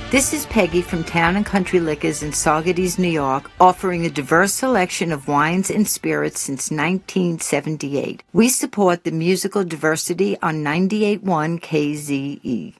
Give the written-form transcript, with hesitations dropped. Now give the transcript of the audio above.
This is Peggy from Town & Country Liquors in Saugerties, New York, offering a diverse selection of wines and spirits since 1978. We support the musical diversity on 98.1 KZE.